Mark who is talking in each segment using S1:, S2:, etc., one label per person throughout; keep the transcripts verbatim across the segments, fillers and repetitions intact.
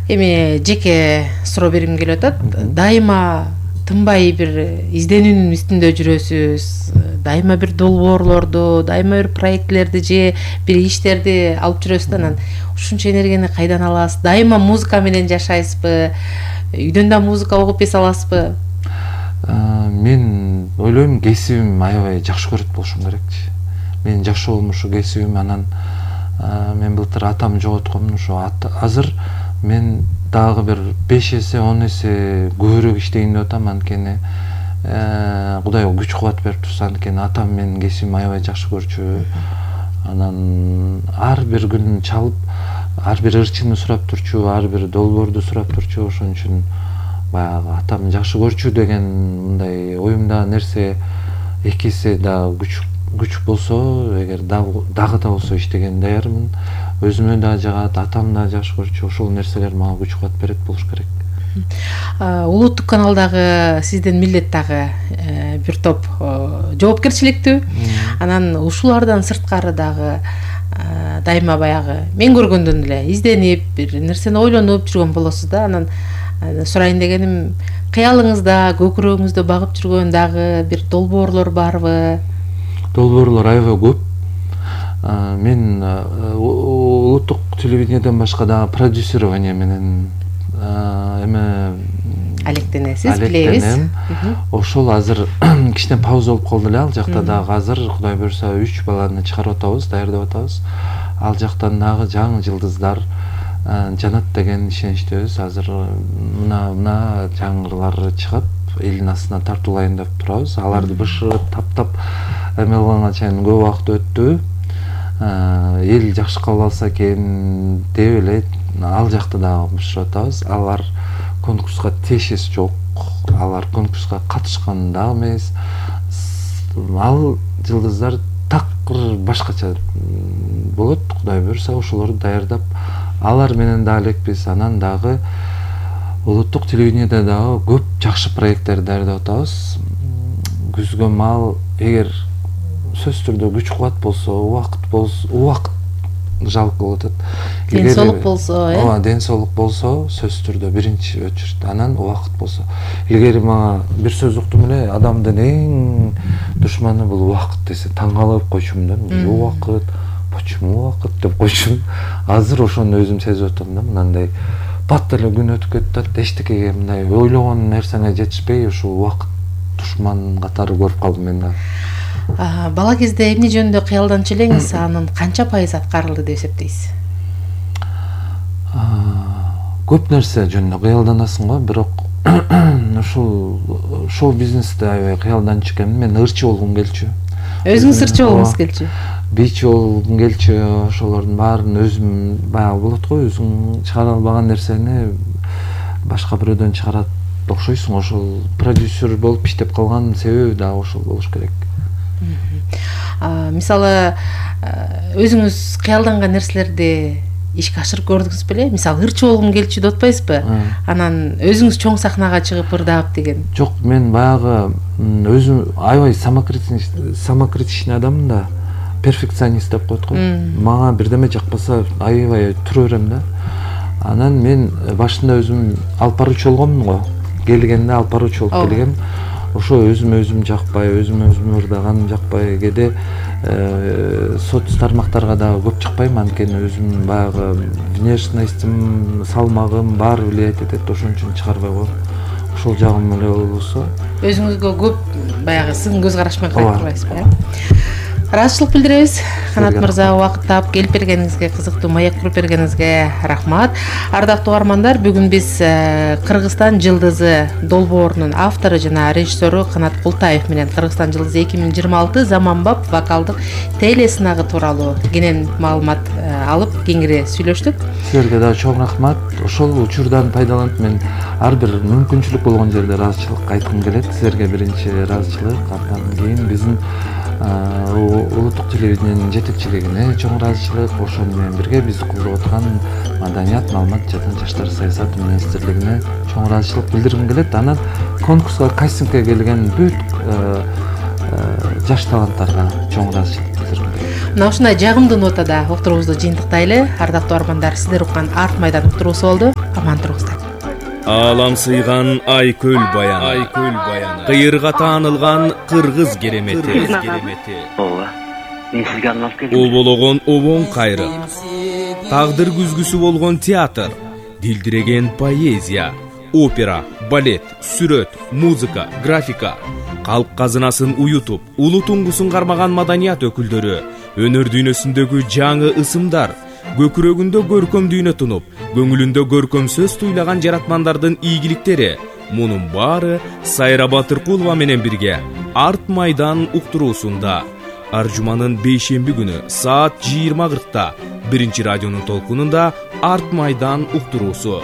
S1: Эми жеке суроо бергим келип атат. Дайыма тынбай бир изденүүнүн үстүндө жүрөсүз. Дайыма бир долбоорлорду, дайыма бир проектлерди же бир иштерди алып жүрөсүз да, анан ушунча энергияны кайдан аласыз? Дайыма музыка менен жашайсызбы? Үйдөн да музыка угуп эс аласызбы?
S2: Мен ойлойм, кесибим аябай жакшы көрөт болушум керекчи. Мен жакшы болмушу кесибим, анан мен былтыр атам жоготком, ошо азыр мен дагы бир беш эсе он эсе көбүрөөк иштейин деп атам, анткени Кудай күч кубат берип турса, анткени атам менин кесибим аябай жакшы көрчү. Анан ар бир күн чалып, ар бир ырчыны сурап турчу, ар бир долбоорду сурап турчу, ошон үчүн баягы атам жакшы көрчү деген мындай оюмдагы нерсе эки эсе да күч күч болсо, эгер дагы да болсо иштеген даярмын. Өзүмө да жагат, атам да жакшы көрчү, ошол нерселер мага күч кубат берет болуш керек.
S1: Улуттук каналдагы сиздин милдет дагы бир топ жоопкерчиликтүү. Анан ушулардан сырткары дагы дайыма баягы мен көргөндөн эле изденип, бир нерсени ойлонуп жүргөн болосуз да. Анан сурайын дегеним, кыялыңызда, көкүрөгүңүздө багып жүргөн дагы бир долбоорлор барбы?
S2: Долбоорлор аябай көп. Мен улуттук телевидениеден башка дагы продюсирование менен эме
S1: алектенесиз, билебиз.
S2: Ошол азыр кичине пауза болуп калды эле. Ал жакта дагы азыр Кудай буйрса үч баланы чыгарып атабыз, даярдап атабыз. Ал жактан дагы жаңы жылдыздар жанат деген ишеничтебиз. Азыр мына мына жаңылар чыгып, элдин астына тартуулайын деп турабыз. Аларды бышырып, таптап эме кылганга чейин көп убакыт өттү. Эл жакшы кабыл алса экен деп эле ал жакта дагы бышырып атабыз. Алар конкурска тиешеси жок. Алар конкурска катышкан да эмес. Ал жылдыздар такыр башкача болот. Кудай буйрса ошолорду даярдап, алар менен да элекпиз. Анан дагы улуттук телевидениеде дагы көп жакшы проекттер даярдап атабыз. Күзгө мал, эгер сөз түрдө күч кубат болсо, убакыт болсо, убакыт жалпы болот.
S1: Ден соолук болсо, э?
S2: Ооба, ден соолук болсо, сөз түрдө биринчи очередь, анан убакыт болсо. Илгери мага бир сөз уктум эле, адамдын эң душманы бул убакыт десе, таң калып койчумун да. Убакыт, почему убакыт деп койчумун. Азыр ошону өзүм сезип атам да, мындай бат эле күн өтүп кетет, эчтекеге мындай ойлогон нерсеңе жетишпей, ошо убакыт душман катары көрүп калдым мен да.
S1: Бала кезде эмне жөнүндө кыялданчу элеңиз, анын канча пайыз аткарылды деп эсептейсиз?
S2: Көп нерсе жөнүндө кыялданасың го, бирок ушул шоу бизнесте аябай кыялданчу экенмин. Мен ырчы болгум келчү.
S1: Өзүңүз ырчы болгуңуз келчү?
S2: Бийчи болгум келчү, ошолордун баарын өзүм баягы болот го, өзүң чыгара албаган нерсени башка бирөөдөн чыгарат окшойсуң. Ошол продюсер болуп иштеп калган себеби да ошол болуш керек.
S1: Мисалы, өзүңүз кыялданган нерселерди ишке ашырып көрдүңүз беле? Мисалы, ырчы болгум келчү деп атпайсызбы? Анан өзүңүз чоң сахнага чыгып ырдап деген.
S2: Жок, мен баягы өзүм аябай самокритичный адаммын да, перфекционист деп коет го. Мага бирдеме жакпаса аябай тура берем да. Анан мен башында өзүм алып баруучу болгоммун го. Келгенде алып баруучу болуп келгем. Ошо өзүм өзүм жакпай, өзүм өзүм ырдаганым жакпай, кээде соц тармактарга дагы көп чыкпайм, анткени өзүм баягы внешностьтим, салмагым баары влиять этет, ошон үчүн чыгарбай коем. Ошол жагым эле болсо.
S1: Өзүңүзгө көп баягы сын көз караш менен карап турбайсызбы, э? Ыраазычылык билдиребиз. Канат мырза, убакыт таап келип бергениңизге, кызыктуу маек куруп бергениңизге рахмат. Ардактуу угармандар, бүгүн биз Кыргызстан жылдызы долбоорунун автору жана режиссеру Канат Култаев менен Кыргызстан жылдызы эки миң жыйырма алты заманбап вокалдык телесынагы тууралуу кенен маалымат алып, кеңири сүйлөштүк.
S2: Силерге да чоң рахмат. Ошол учурдан пайдаланып мен ар бир мүмкүнчүлүк болгон жерде ыраазычылык айткым келет. Силерге биринчи ыраазычылык, андан кийин биздин улуттук телевидениенин жетекчилигине чоң ыраазычылык, ошол менен бирге бизди колдоп аткан Маданият, маалымат жана жаштар саясаты министрлигине чоң ыраазычылык билдиргим келет. Анан конкурска кастингге келген бүт жаш таланттарга чоң ыраазычылык билдиргим келет.
S1: мына ушундай жагымдуу нотада уктуруубузду жыйынтыктайлы. Ардактуу армандар, сиздер уккан Арт майдан уктуруусу болду. Аман туруңуздар.
S3: Алам сыйган Айкөл баяны, Айкөл баяны. Кыйырга таанылган кыргыз керемети.
S4: Ооба. Мен сизге арналып келдим.
S3: Обологон обон кайры. Тагдыр күзгүсү болгон театр, дилдиреген поэзия, опера, балет, сүрөт, музыка, графика, калк казынасын уютуп, улуу туңгусун кармаган маданият өкүлдөрү, өнөр дүйнөсүндөгү жаңы ысымдар, көкүрөгүндө көркөм дүйнө тунуп, көңүлүндө көркөм сөз туйлаган жаратмандардын ийгиликтери. Мунун баары Сайра Батыркулова менен бирге Арт майдан уктуруусунда. Аржуманын бейшемби күнү саат жыйырма кыркта биринчи радионун толкунунда Арт майдан уктуруусу.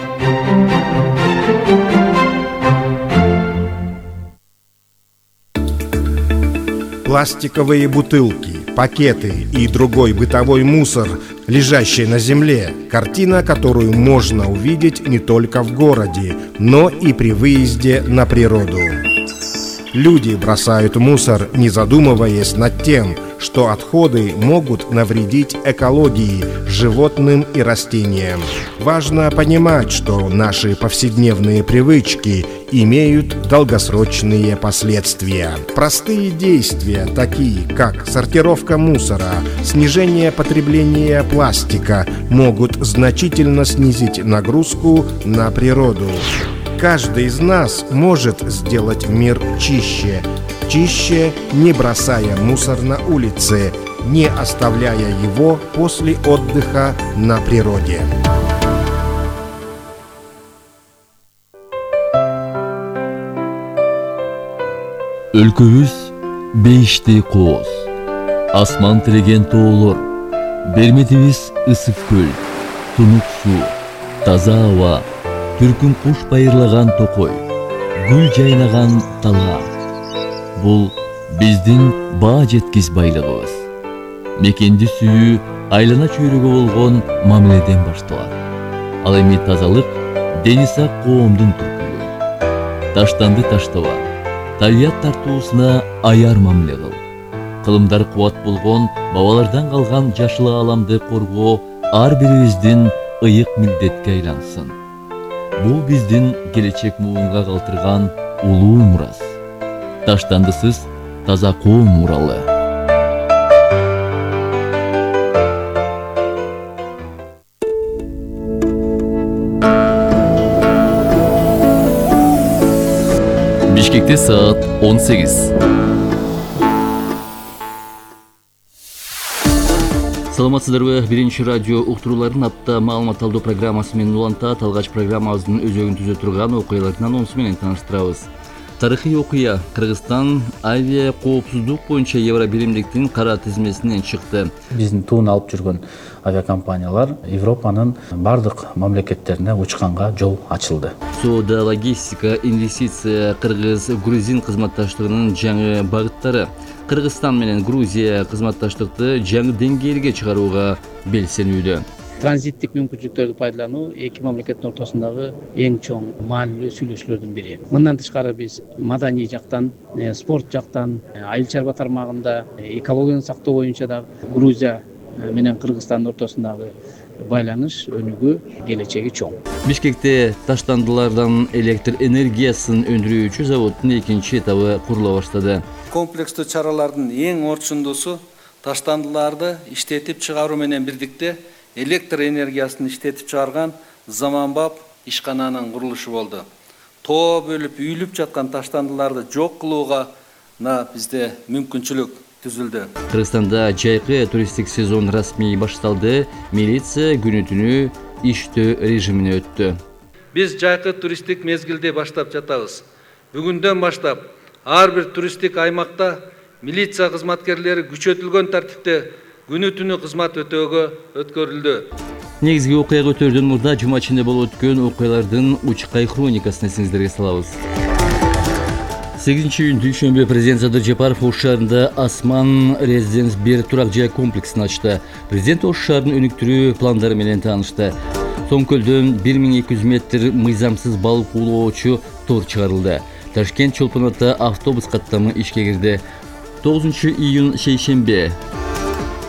S5: Пластиковые бутылки, пакеты и другой бытовой мусор, лежащий на земле. Картина, которую можно увидеть не только в городе, но и при выезде на природу. Люди бросают мусор, не задумываясь над тем, что отходы могут навредить экологии, животным и растениям. Важно понимать, что наши повседневные привычки имеют долгосрочные последствия. Простые действия, такие как сортировка мусора, снижение потребления пластика, могут значительно снизить нагрузку на природу. Каждый из нас может сделать мир чище. Чище, не бросая мусор на улице, не оставляя его после отдыха на природе.
S6: Өлкөбүз бейиштей кооз, асман тиреген тоолор, берметибиз ысык көл, тунук суу, таза аба, түркүн куш байырлаган токой, гүл жайнаган дала. Бул биздин баа жеткис байлыгыбыз. Мекенди сүйүү айлана чөйрөгө болгон мамиледен башталат. Ал эми тазалык дени сак коомдун түркүлүгү. Таштанды таштаба, табият тартуусуна аяр мамиле кыл. Кылымдар кубат болгон бабалардан калган жашыл ааламды коргоо ар бирибиздин ыйык милдетке айлансын. Бул биздин келечек муунга калтырган улуу мурас. Таштандысыз таза коом муралы. Бишкекте саат он сегиз. Саламатсыздарбы, биринчи радио уктурууларын апта маалымат алуу программасы менен уланта талгач программабыздын өзөгүн түзө турган окуялардын анонсу менен тааныштырабыз. Тарыхый окуя. Кыргызстан авиа коопсуздук боюнча Евробиримдиктин кара тизмесинен чыкты.
S7: Биздин туун алып жүргөн авиакомпаниялар Европанын бардык мамлекеттерине учканга жол ачылды.
S6: Соода, логистика, инвестиция, Кыргыз-Грузин кызматташтыгынын жаңы багыттары. Кыргызстан менен Грузия кызматташтыкты жаңы деңгээлге чыгарууга белсенүүдө.
S8: Транзиттик мүмкүнчүлүктөрдү пайдалануу эки мамлекеттин ортосундагы эң чоң маанилүү сүйлөшүүлөрдүн бири. Мындан тышкары биз маданий жактан, спорт жактан, айыл чарба тармагында, экологияны сактоо боюнча да Грузия менен Кыргызстандын ортосундагы байланыш өнүгүү келечеги чоң.
S6: Бишкекте таштандылардан электр энергиясын өндүрүүчү заводдун экинчи этабы курула баштады.
S9: Комплекстүү чаралардын эң орчундусу таштандыларды иштетип чыгаруу менен бирдикте электр энергиясын иштетип чыгарган заманбап ишкананын курулушу болду. Тоо бөлүп үйүлүп жаткан таштандыларды жок кылууга бизде мүмкүнчүлүк түзүлдү.
S6: Кыргызстанда жайкы туристтик сезон расмий башталды. Милиция күнү-түнү иштөө режимине өттү.
S9: Биз жайкы туристтик мезгилди баштап жатабыз. Бүгүндөн баштап ар бир туристтик аймакта милиция кызматкерлери күчөтүлгөн тартипте күнү-түнү кызмат өтөөгө өткөрүлдү.
S6: Негизги окуя көтөрүүдөн мурда жума ичинде болуп өткөн окуялардын учкай хроникасын эсиңиздерге салабыз. сегизинчи июнь дүйшөмбү президент Садыр Жапаров Ош шаарында Асман Резиденс бир турак жай комплексин ачты. Президент Ош шаарынын өнүктүрүү пландары менен таанышты. Соңкөлдөн бир миң эки жүз метр мыйзамсыз балык уулоочу тор чыгарылды. Ташкент Чолпонатта автобус каттамы ишке кирди. тогузунчу июнь шейшембе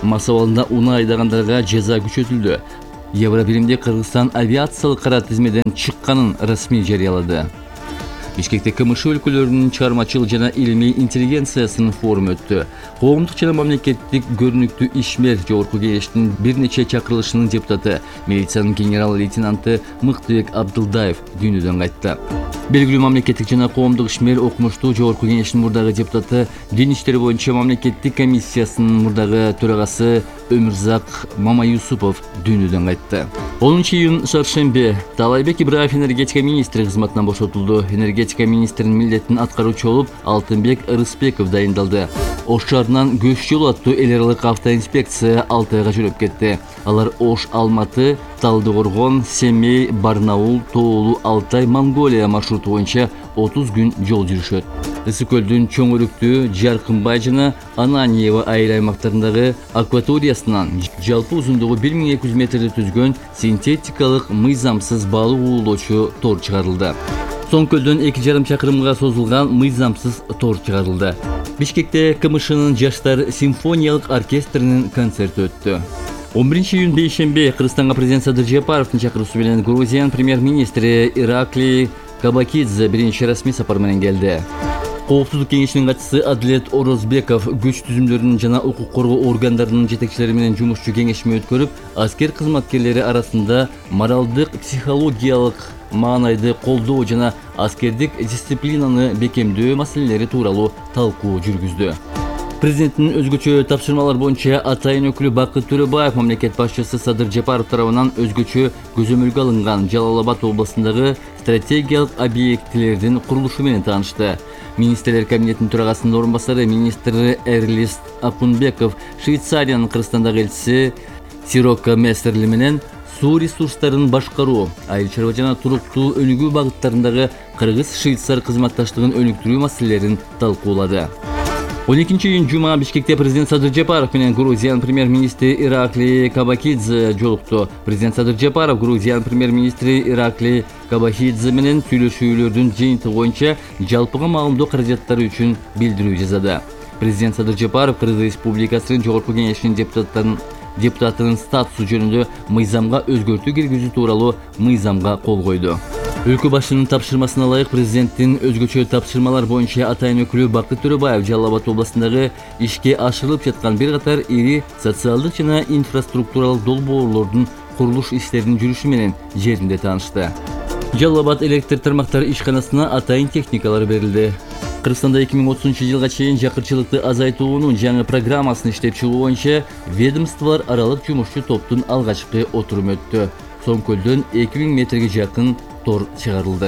S6: мас абалында унаа айдагандарга жаза күчөтүлдү. Евробиримде Кыргызстан авиациялык кара тизмеден чыкканын расмий жарыялады. Бишкекте КМШ өлкөлөрүнүн чыгармачыл жана илимий интеллигенциясынын форуму өттү. Коомдук жана мамлекеттик көрүнүктүү ишмер жогорку кеңештин бир нече чакырылышынын депутаты, милициянын генерал-лейтенанты Мыктыбек Абдылдаев дүйнөдөн кайтты. Белгилүү мамлекеттик жана коомдук ишмер окумуштуу жогорку кеңештин мурдагы депутаты, дин иштери боюнча мамлекеттик комиссиясынын мурдагы төрагасы Өмүрзак Мамаюсупов дүйнөдөн кайтты. онунчу июнь шаршембе Таалайбек Ибраев энергетика министри кызматынан бошотулду. Энергетика министринин милдетин аткаруучу болуп Алтынбек Ырысбеков дайындалды. Ош шаарынан Көш жолу аттуу эл аралык автоинспекция алты айга жүрүп кетти. Алар Ош, Алматы, Талдыкоргон, Семей, Барнаул, Тоолу, Алтай, Монголия маршруту боюнча отуз күн жол жүрүшөт. Ысык көлдүн чоң өрүктүү Жаркынбай жана Ананиева айыл аймактарындагы акваториясынан жалпы узундугу бир миң эки жүз метрди түзгөн синтетикалык мыйзамсыз балык уулоочу тор чыгарылды. Соң көлдөн эки жарым чакырымга созулган мыйзамсыз тор чыгарылды. Бишкекте КМШнын жаштар симфониялык оркестринин концерти өттү. он биринчи июнь бейшембе Кыргызстанга президент Садыр Жапаровдун чакыруусу менен Грузиянын премьер-министри Иракли Кабакидзе биринчи расмий сапар менен келди. Коопсуздук кеңешинин катчысы Адлет Орозбеков күч түзүмдөрүнүн жана укук коргоо органдарынын жетекчилери менен жумушчу кеңешме өткөрүп, аскер кызматкерлери арасында моралдык, психологиялык маанайды колдоо жана аскердик дисциплинаны бекемдөө маселелери тууралуу талкуу жүргүздү. Президенттин өзгөчө тапшырмалар боюнча атайын өкүлү Бакыт Төрөбаев мамлекет башчысы Садыр Жапаров тарабынан өзгөчө көзөмөлгө алынган Жалал Абад областындагы стратегиялык объектилердин курулушу менен таанышты. Министрлер кабинетинин төрагасынын орун басары министр Эрлист Акунбеков Швейцариянын Кыргызстандагы элчиси Сирока Местерли менен суу ресурстарын башкаруу, айыл чарба жана туруктуу өнүгүү багыттарындагы Кыргыз-Швейцар кызматташтыгын өнүктүрүү маселелерин талкуулады. он экинчи июнь жума Бишкекте президент Садыр Жапаров менен Грузиянын премьер-министри Иракли Кабакидзе жолукту. Президент Садыр Жапаров Грузиянын премьер-министри Иракли Кабакидзе менен сүйлөшүүлөрдүн жыйынтыгы боюнча жалпыга маалымдоо каражаттары үчүн билдирүү жасады. Президент Садыр Жапаров Кыргыз Республикасынын жогорку кеңешинин депутаттарын депутатынын статусу жөнүндө мыйзамга өзгөртүү киргизүү тууралуу мыйзамга кол койду. Өлкө башчынын тапшырмасына ылайык президенттин өзгөчө тапшырмалар боюнча атайын өкүлү Бакыт Төрөбаев Жалал Абад областындагы ишке ашырылып жаткан бир катар ири социалдык жана инфраструктуралык долбоорлордун курулуш иштеринин жүрүшү менен жеринде таанышты. Жалал Абад электр тармактары ишканасына атайын техникалар берилди. Кыргызстанда эки миң отузунчу жылга чейин жакырчылыкты азайтуунун жаңы программасын иштеп чыгуу боюнча ведомстволор аралык жумушчу топтун алгачкы отуруму өттү. Соң көлдөн эки миң метрге жакын тор чыгарылды.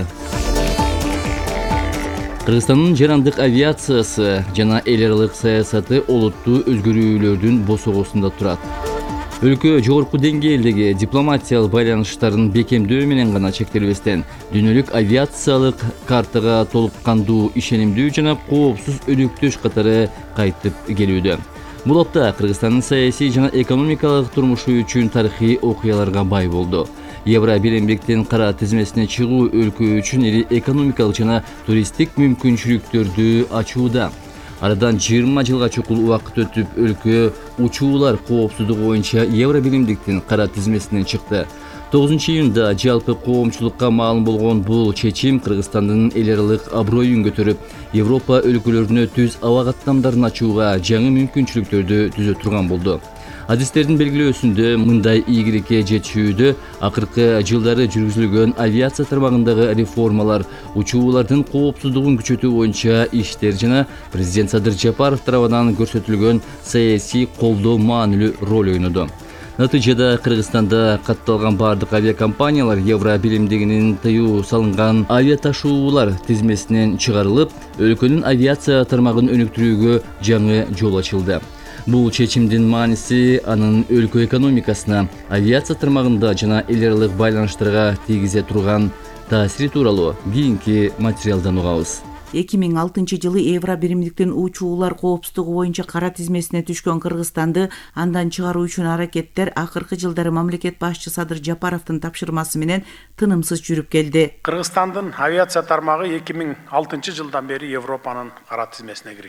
S6: Кыргызстандын жарандык авиациясы жана эл аралык саясаты олуттуу өзгөрүүлөрдүн босогосунда турат. Өлкө жогорку деңгээлдеги дипломатиялык байланыштарын бекемдөө менен гана чектелбестен, дүйнөлүк авиациялык картага толук кандуу, ишенимдүү жана коопсуз өнөктөш катары кайтып келүүдө. Бул апта Кыргызстандын саясий жана экономикалык турмушу үчүн тарыхый окуяларга бай болду. Евробиримдиктин кара тизмесине чыгуу өлкө үчүн ири экономикалык жана туристтик мүмкүнчүлүктөрдү ачууда. Арадан жыйырма жылга чукул убакыт өтүп, өлкө учуулар коопсуздугу боюнча Евробиримдиктин кара тизмесинен чыкты. тогузунчу июнда жалпы коомчулукка маалым болгон бул чечим Кыргызстандын эл аралык аброюн көтөрүп, Европа өлкөлөрүнө түз аба каттамдарын ачууга жаңы мүмкүнчүлүктөрдү түзө турган болду. Адистердин белгилөөсүндө мындай ийгиликке жетүүдө акыркы жылдары жүргүзүлгөн авиация тармагындагы реформалар, учуулардын коопсуздугун күчөтүү боюнча иштер жана президент Садыр Жапаров тарабынан көрсөтүлгөн саясий колдоо маанилүү роль ойноду. Натыйжада Кыргызстанда катталган бардык авиакомпаниялар Евробиримдигинин тыюу салынган авиаташуулар тизмесинен чыгарылып, өлкөнүн авиация тармагын өнүктүрүүгө жаңы жол ачылды. Бул чечимдин мааниси анын өлкө экономикасына, авиация тармагында жана эл аралык байланыштарга тийгизе турган таасири тууралуу кийинки материалдан угабыз.
S10: эки миң алтынчы жылы Евробиримдиктин учуулар коопсуздугу боюнча кара тизмесине түшкөн Кыргызстанды андан чыгаруу үчүн аракеттер акыркы жылдары мамлекет башчысы Садыр Жапаровдун тапшырмасы менен тынымсыз жүрүп келди.
S11: Кыргызстандын авиация тармагы эки миң алтынчы жылдан бери Европанын кара тизмесине кирген.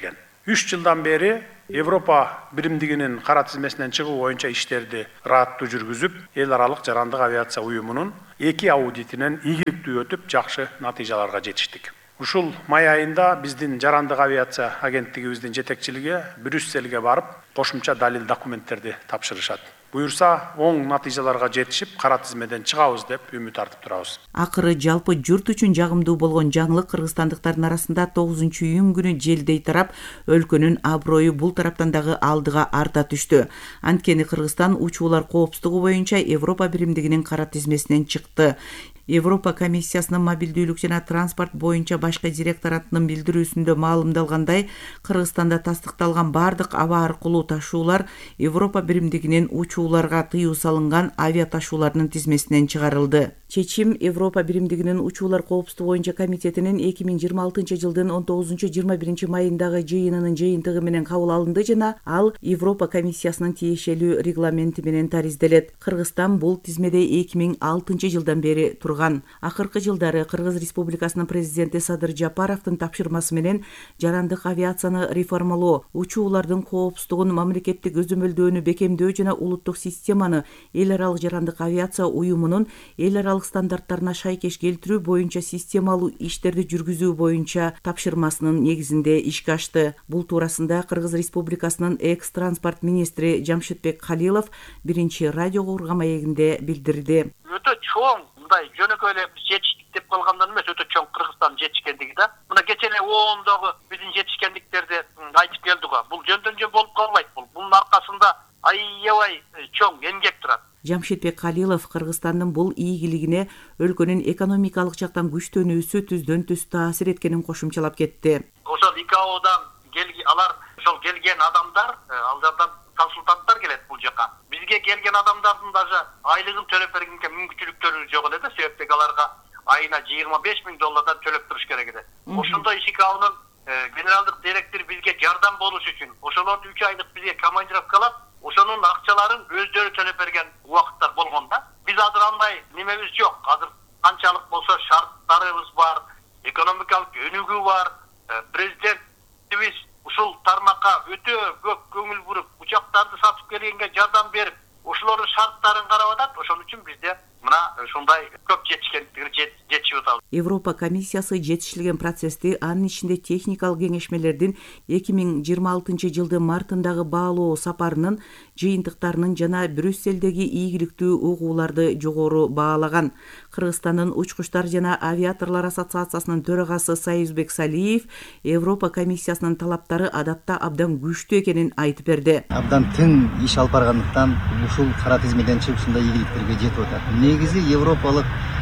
S11: үч жылдан бери Европа биримдигинин кара тизмесинен чыгуу боюнча иштерди ыраттуу жүргүзүп, эл аралык жарандык авиация уюмунун эки аудитинен ийгиликтүү өтүп, жакшы натыйжаларга жетиштик. Ушул май айында биздин жарандык авиация агенттигибиздин жетекчилиги Брюсселге барып, кошумча далил документтерди тапшырышат. Буюрса, оң натыйжаларга жетишип, кара тизмеден чыгабыз деп үмүт артып турабыз.
S10: Акыры жалпы журт үчүн жагымдуу болгон жаңылык кыргызстандыктардын арасында тогузунчу июнь күнү желдей тарап, өлкөнүн аброю бул тараптан дагы алдыга арта түштү. Анткени Кыргызстан учуулар коопсуздугу боюнча Европа биримдигинин кара тизмесинен чыкты. Европа комиссиясынын мобилдүүлүк жана транспорт боюнча башкы директоратынын билдирүүсүндө маалымдалгандай, Кыргызстанда тастыкталган бардык аба аркылуу ташуулар Европа биримдигинин учууларга тыюу салынган авиа ташуулардын тизмесинен чыгарылды. Чечим Европа биримдигинин учуулар коопсуздугу боюнча комитетинин эки миң жыйырма алтынчы жылдын он тогузунчу жыйырма биринчи майындагы жыйынынын жыйынтыгы менен кабыл алынды жана ал Европа комиссиясынын тиешелүү регламенти менен таризделет. Кыргызстан бул тизмеде эки миң алтынчы жылдан бери турган. Акыркы жылдары Кыргыз Республикасынын президенти Садыр Жапаровдун тапшырмасы менен жарандык авиацияны реформалоо, учуулардын коопсуздугун мамлекеттик өзөмөлдөөнү бекемдөө жана улуттук системаны эл аралык жарандык авиация уюмунун эл аралык стандарттарына шайкеш келтирүү боюнча системалуу иштерди жүргүзүү боюнча тапшырмасынын негизинде ишке ашты. Бул туурасында Кыргыз Республикасынын экс транспорт министри Жамшитбек Калилов биринчи радиого урга маегинде билдирди.
S12: Өтө чоң мындай жөнөкөй эле жетиштик деп калгандан эмес, өтө чоң Кыргызстан жетишкендиги да. Мына кечээ эле оондогу биздин жетишкендиктерди айтып келдик го. Бул жөндөн жөн болуп калбайт. Бул бунун аркасында аябай чоң эмгек турат.
S10: Жамшитбек Калилов Кыргызстандын бул ийгилигине өлкөнүн экономикалык жактан күчтөнүүсү түздөн түз таасир эткенин кошумчалап кетти.
S12: Ошол ИКАОдан келген алар, ошол келген адамдар, алардан консультанттар келет бул жака. Бизге келген адамдардын даже айлыгын төлөп бергенге мүмкүнчүлүктөрү жок эле да, себептеги аларга айына жыйырма беш миң доллардан төлөп туруш керек эле. Ошондой ИКАОнун генералдык директори бизге жардам болуш үчүн ошолорду үч айлык бизге командировкалап, ошонун акчаларын өздөрү төлөп берген убакыттар болгон да. Биз азыр андай немебиз жок. Азыр канчалык болсо шарттарыбыз бар, экономикалык өнүгүү бар. Президентибиз ушул тармакка өтө көп көңүл буруп, учактарды сатып келгенге жардам берип, ошолордун шарттарын карап атат. Ошон үчүн бизде мына ушундай көп жетишкендиктер жетишип атат.
S10: Европа комиссиясы жетишилген процессти, анын ичинде техникалык кеңешмелердин эки миң жыйырма алтынчы жылдын мартындагы баалоо сапарынын жыйынтыктарынын жана Брюсселдеги ийгиликтүү угууларды жогору баалаган. Кыргызстандын учкучтар жана авиаторлор ассоциациясынын төрагасы Союзбек Салиев Европа комиссиясынын талаптары адатта абдан күчтүү экенин айтып берди.
S13: Абдан тың иш алып баргандыктан ушул кара тизмеден чыгып ушундай ийгиликтерге жетип атат. Негизи европалык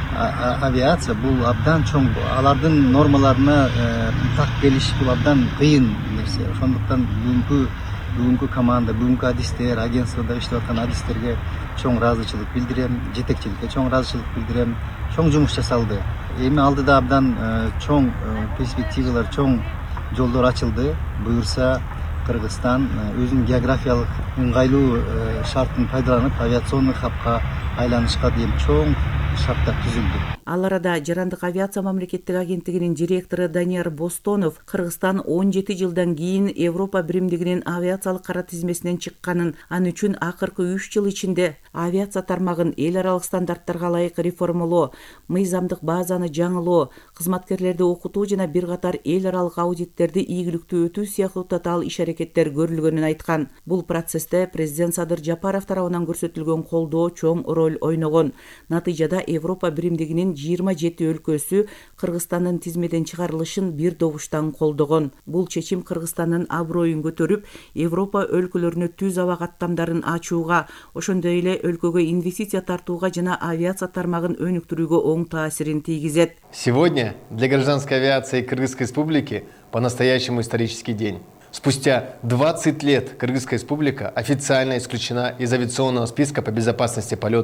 S13: авиация бул абдан чоң, алардын нормаларына так келиш бул абдан кыйын нерсе. Ошондуктан бүгүнкү бүгүнкү команда, бүгүнкү адистер, агентствода иштеп аткан адистерге чоң ыраазычылык билдирем, жетекчиликке чоң ыраазычылык билдирем. Чоң жумуш жасалды. Эми алдыда абдан чоң перспективалар, чоң жолдор ачылды. Буюрса Кыргызстан өзүнүн географиялык ыңгайлуу шартын пайдаланып, авиационный хабка айланышка дейин чоң шарттар түзүлдү.
S10: Ал арада жарандык авиация мамлекеттик агенттигинин директору Данияр Бостонов Кыргызстан он жети жылдан кийин Европа биримдигинин авиациялык кара тизмесинен чыкканын, аны үчүн акыркы үч жыл ичинде авиация тармагын эл аралык стандарттарга ылайык реформалоо, мыйзамдык базаны жаңылоо, кызматкерлерди окутуу жана бир катар эл аралык аудиттерди ийгиликтүү өтүү сыяктуу татаал иш-аракеттер көрүлгөнүн айткан. Бул процессте президент Садыр Жапаров тарабынан көрсөтүлгөн колдоо чоң роль ойногон. Натыйжада Европа биримдигинин жыйырма жети өлкөсү Кыргызстандын тизмеден чыгарылышын бир добуштан колдогон. Бул чечим Кыргызстандын аброюн көтөрүп, Европа өлкөлөрүнө түз аба каттамдарын ачууга, ошондой эле өлкөгө инвестиция тартууга жана авиация тармагын өнүктүрүүгө оң таасирин тийгизет.
S14: Сегодня для гражданской авиации Кыргызской Республики по-настоящему исторический день. Спустя двадцать лет Кыргызская Республика официально исключена из авиационного списка по безопасности полетов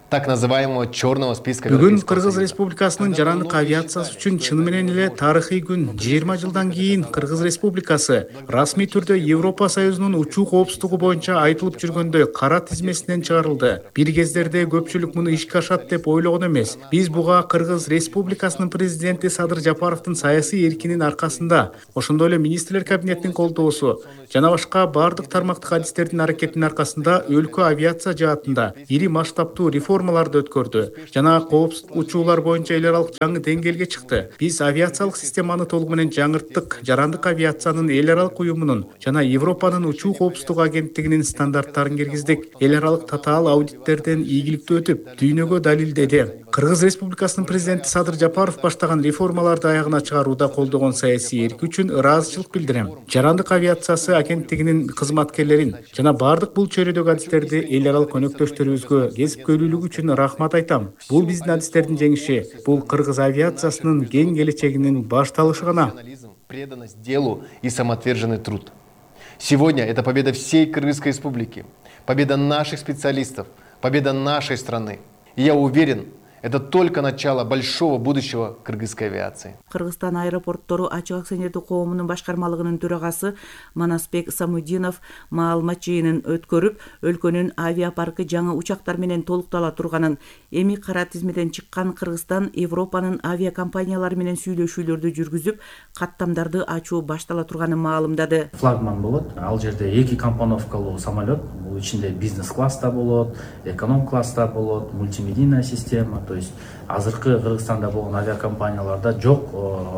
S14: так называемого черного списка.
S15: Бүгүн Кыргыз Республикасынын жарандык авиациясы үчүн чын менен эле тарыхый күн. жыйырма жылдан кийин Кыргыз Республикасы расмий түрдө Европа Союзунун учуу коопсуздугу боюнча айтылып жүргөндөй кара тизмесинен чыгарылды. Бир кездерде көпчүлүк муну ишке ашат деп ойлогон эмес. Биз буга Кыргыз Республикасынын президенти Садыр Жапаровдун саясий эркинин аркасында, ошондой эле министрлер кабинетинин колдоосу жана башка бардык тармактык адистердин аракетинин аркасында өлкө авиация жаатында ири масштабтуу реформаларды өткөрдү жана коопсуз учуулар боюнча эл аралык жаңы деңгээлге чыкты. Биз авиациялык системаны толугу менен жаңырттык. Жарандык авиациянын эл аралык уюмунун жана Европанын учуу коопсуздугу агенттигинин стандарттарын киргиздик. Эл аралык татаал аудиттерден ийгиликтүү өтүп, дүйнөгө далилдеди. Кыргыз Республикасынын президенти Садыр Жапаров баштаган реформаларды аягына чыгарууда колдогон саясий эрки үчүн ыраазычылык билдирем. Жарандык авиациясы агенттигинин кызматкерлерин жана бардык бул чөйрөдөгү адистерди эл аралык өнөктөштөрүбүзгө кесипкөйлүүлүгү үчүн рахмат айтам. Бул биздин адистердин жеңиши, бул Кыргыз авиациясынын кең келечегинин башталышы гана.
S14: Преданность делу и самоотверженный труд. Сегодня это победа всей Кыргызской республики, победа наших специалистов, победа нашей страны. И я уверен, это только начало большого будущего кыргызской авиации.
S10: Кыргызстан аэропорттору ачык акционердик коомунун башкармалыгынын төрагасы Манасбек Самудинов маалымат жыйынын өткөрүп, өлкөнүн авиапаркы жаңы учактар менен толуктала турганын, эми кара тизмеден чыккан Кыргызстан Европанын авиакомпаниялары менен сүйлөшүүлөрдү жүргүзүп, каттамдарды ачуу баштала турганын маалымдады.
S7: Флагман болот. Ал жерде эки компоновкалуу самолет, бул ичинде бизнес класста болот, эконом класста болот, мультимедийная система. То есть азыркы Кыргызстанда болгон авиакомпанияларда жок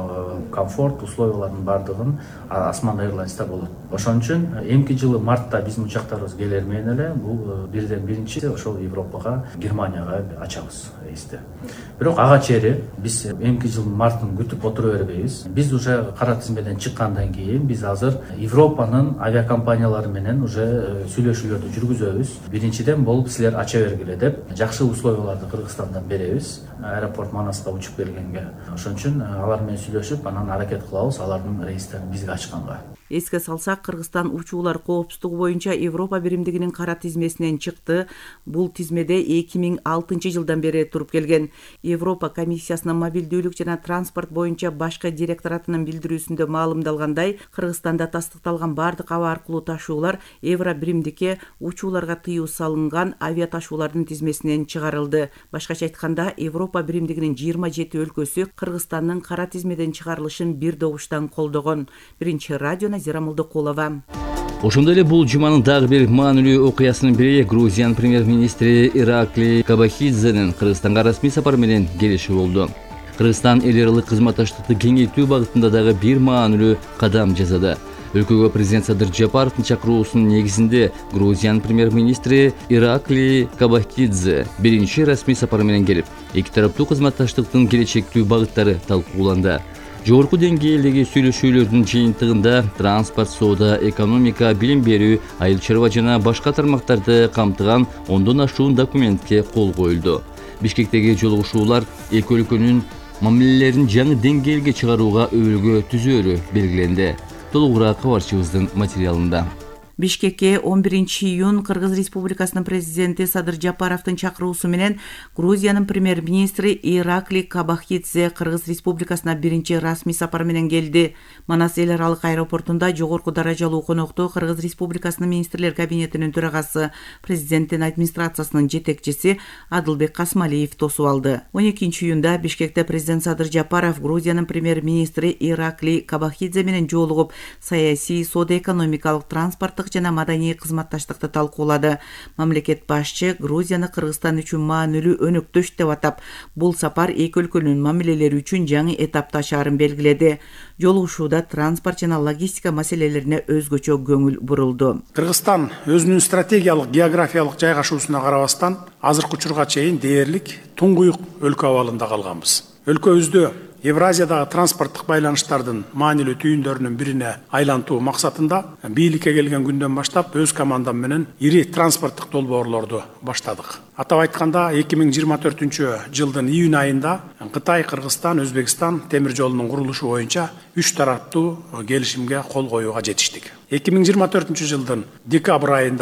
S7: комфорт условиялардын бардыгын Осман Airlines'та болот. Ошон үчүн эмки жылы мартта биздин учактарыбыз келер менен эле бул бирден биринчи ошол Европага, Германияга ачабыз рейсти. Бирок ага чейин биз эмки жылдын мартын күтүп отура бербейбиз. Биз уже кара тизмеден чыккандан кийин биз азыр Европанын авиакомпаниялары менен уже сүйлөшүүлөрдү жүргүзөбүз. Биринчиден болуп силер ача бергиле деп жакшы условияларды Кыргызстандан беребиз. Аэропорт Манаска учуп келгенге. Ошон үчүн алар менен сүйлөшүп, анан аракет кылабыз алардын рейстерин бизге ачканга.
S10: Эске салсак, Кыргызстан учуулар коопсуздугу боюнча Европа биримдигинин кара тизмесинен чыкты. Бул тизмеде эки миң алтынчы жылдан бери туруп келген. Европа комиссиясынын мобилдүүлүк жана транспорт боюнча башкы директоратынын билдирүүсүндө маалымдалгандай, Кыргызстанда тастыкталган бардык аба аркылуу ташуулар Евро биримдикке учууларга тыюу салынган авиа ташуулардын тизмесинен чыгарылды. Башкача айтканда, Европа биримдигинин жыйырма жети өлкөсү Кыргызстандын кара тизмеден чыгарылышын бир добуштан колдогон. Биринчи радио Назира Молдокулова.
S6: Ошондой эле бул жуманын дагы бир маанилүү окуясынын бири Грузиянын премьер-министри Иракли Кабахидзенин Кыргызстанга расмий сапар менен келиши болду. Кыргызстан эл аралык кызматташтыкты кеңейтүү багытында дагы бир маанилүү кадам жасады. Өлкөгө президент Садыр Жапаровдун чакыруусунун негизинде Грузиянын премьер-министри Иракли Кабахидзе биринчи расмий сапар менен келип, эки тараптуу кызматташтыктын келечектүү багыттары талкууланды. Жогорку деңгээлдеги сүйлөшүүлөрдүн жыйынтыгында транспорт, соода, экономика, билим берүү, айыл чарба жана башка тармактарды камтыган ондон ашуун документке кол коюлду. Бишкектеги жолугушуулар эки өлкөнүн мамилелерин жаңы деңгээлге чыгарууга өбөлгө түзөөрү белгиленди. Толугураак кабарчыбыздын материалында.
S10: Бишкекке он биринчи июнь Кыргыз Республикасынын президенти Садыр Жапаровдун чакыруусу менен Грузиянын премьер-министри Иракли Кабахидзе Кыргыз Республикасына биринчи расмий сапар менен келди. Манас эл аралык аэропортунда жогорку даражалуу конокту Кыргыз Республикасынын министрлер кабинетинин төрагасы, президенттин администрациясынын жетекчиси Адылбек Касмалиев тосуп алды. он экинчи июнда Бишкекте президент Садыр Жапаров Грузиянын премьер-министри Иракли Кабахидзе менен жолугуп, саясий, соода-экономикалык, транспорттук жана маданий кызматташтыкты талкуулады. Мамлекет башчы Грузияны Кыргызстан үчүн маанилүү өнөктөш деп атап, бул сапар эки өлкөнүн мамилелери үчүн жаңы этапты ачаарын белгиледи. Жолугушууда транспорт жана логистика маселелерине өзгөчө көңүл бурулду.
S11: Кыргызстан өзүнүн стратегиялык географиялык жайгашуусуна карабастан азыркы учурга чейин дээрлик туңгуюк өлкө абалында калганбыз. Өлкөбүздө Евразиядагы транспорттук байланыштардын маанилүү түйүндөрүнүн бирине айлантуу максатында бийликке келген күндөн баштап өз командам менен ири транспорттук долбоорлорду баштадык. Атап айтканда эки миң жыйырма төртүнчү жылдын июнь айында Кытай, Кыргызстан, Өзбекстан темир жолунун курулушу боюнча үч тараптуу келишимге кол коюуга жетиштик. эки миң жыйырма төртүнчү жылдын декабрь айында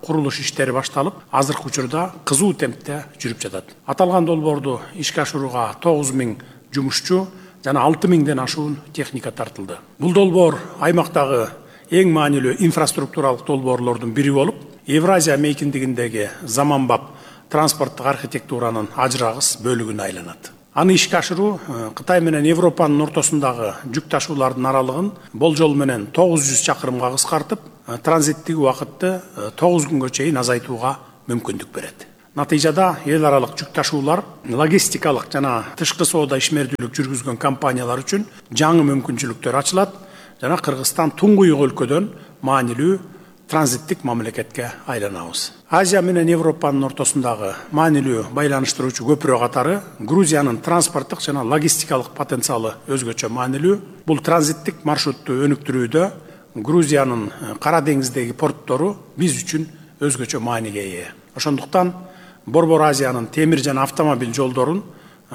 S11: курулуш иштери башталып, азыркы учурда кызуу темпте жүрүп жатат. Аталган долбоорду ишке ашырууга тогуз миң жумушчу жана алты миңден ашуун техника тартылды. Бул долбоор аймактагы эң маанилүү инфраструктуралык долбоорлордун бири болуп, Евразия мейкиндигиндеги заманбап транспорттук архитектуранын ажырагыс бөлүгүнө айланат. Аны ишке ашыруу Кытай менен Европанын ортосундагы жүк ташуулардын аралыгын болжол менен тогуз жүз чакырымга кыскартып, транзиттик убакытты тогуз күнгө чейин азайтууга мүмкүндүк берет. Натыйжада эл аралык жүк ташуулар, логистикалык жана тышкы соода ишмердүүлүк жүргүзгөн компаниялар үчүн жаңы мүмкүнчүлүктөр ачылат жана Кыргызстан туңгуюк өлкөдөн маанилүү транзиттик мамлекетке айланабыз. Азия менен Европанын ортосундагы маанилүү байланыштыруучу көпүрө катары Грузиянын транспорттук жана логистикалык потенциалы өзгөчө маанилүү. Бул транзиттик маршрутту өнүктүрүүдө Грузиянын Кара деңиздеги порттору биз үчүн өзгөчө мааниге ээ. Ошондуктан Борбор Азиянын темир жана автомобиль жолдорун